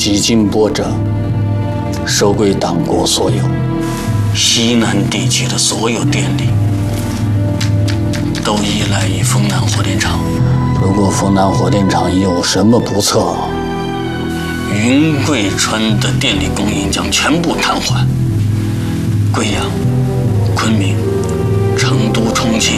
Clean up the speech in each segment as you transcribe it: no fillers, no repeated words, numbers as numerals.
几经波折，收归党国所有。西南地区的所有电力都依赖于丰南火电厂。如果丰南火电厂有什么不测，云贵川的电力供应将全部瘫痪。贵阳、昆明、成都、重庆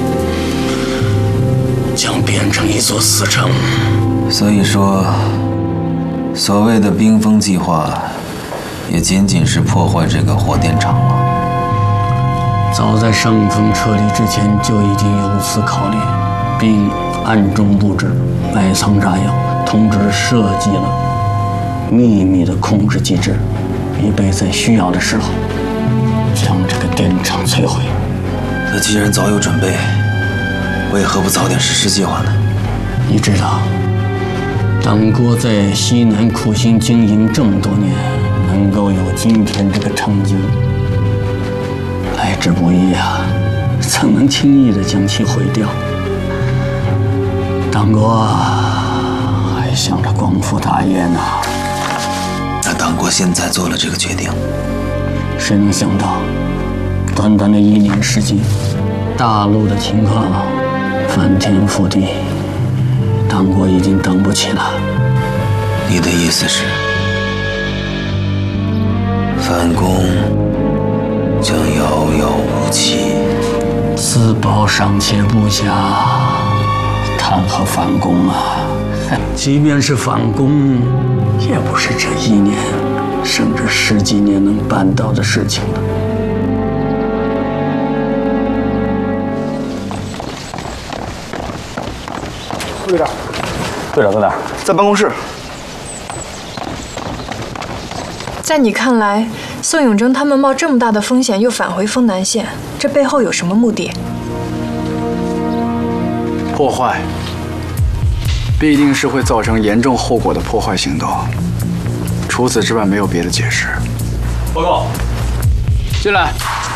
将变成一座死城。 所以说，所谓的冰封计划，也仅仅是破坏这个火电厂了。 早在上峰撤离之前就已经有此考虑，并暗中布置、埋藏炸药，同时设计了秘密的控制机制，以备在需要的时候将这个电厂摧毁。 那既然早有准备，为何不早点实施计划呢？ 你知道，党国在西南苦心经营这么多年，能够有今天这个成就，来之不易啊！怎能轻易地将其毁掉？党国还想着光复大业呢。 那党国现在做了这个决定， 谁能想到，短短的1年时间，大陆的情况翻天覆地，党国已经等不起了。 你的意思是，反攻将遥遥无期？ 自保尚且不暇，谈何反攻啊？即便是反攻，也不是这1年甚至10几年能办到的事情了。 队长， 队长在哪儿？ 在办公室。 在你看来，宋永征他们冒这么大的风险又返回丰南县，这背后有什么目的？ 破坏，必定是会造成严重后果的破坏行动。除此之外，没有别的解释。 报告， 进来。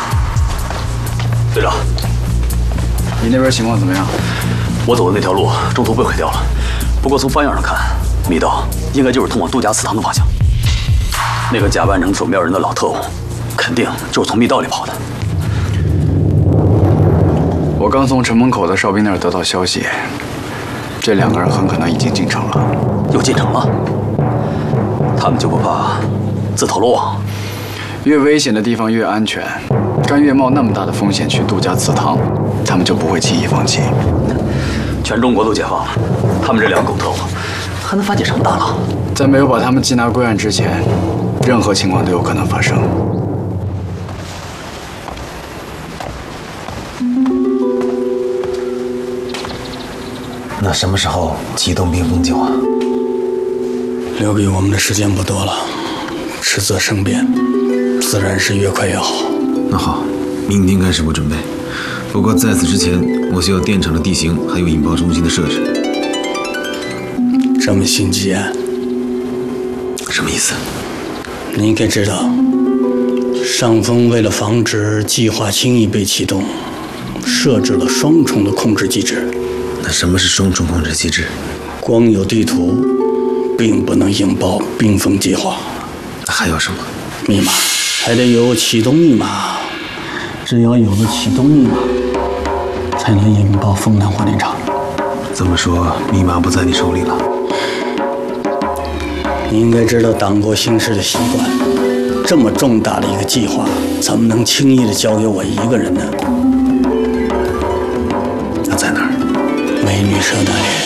队长， 你那边情况怎么样？ 我走的那条路中途被毁掉了，不过从方向上看，密道应该就是通往杜家祠堂的方向。那个假扮成守庙人的老特务，肯定就是从密道里跑的。 我刚从城门口的哨兵那儿得到消息，这2个人很可能已经进城了。 又进城了？他们就不怕自投罗网？ 越危险的地方越安全，甘愿冒那么大的风险去杜家祠堂，他们就不会轻易放弃。 全中国都解放了，他们这2个狗特务还能反解什么大佬？ 在没有把他们缉拿归案之前，任何情况都有可能发生。 那什么时候启动冰封计划？ 留给我们的时间不多了，迟则生变，自然是越快越好。 那好，明天开始我准备。不过在此之前，我需要电厂的地形还有引爆中心的设置。 这么心急啊？ 什么意思？ 你应该知道，上峰为了防止计划轻易被启动，设置了双重的控制机制。 那什么是双重控制机制？ 光有地图，并不能引爆冰封计划。 那还有什么？ 密码，还得有启动密码。只要有了启动密码，才能引爆丰南火电厂。 这么说，密码不在你手里了？ 你应该知道党国行事的习惯，这么重大的一个计划，怎么能轻易的交给我一个人呢？ 那在哪儿？ 美女社那里。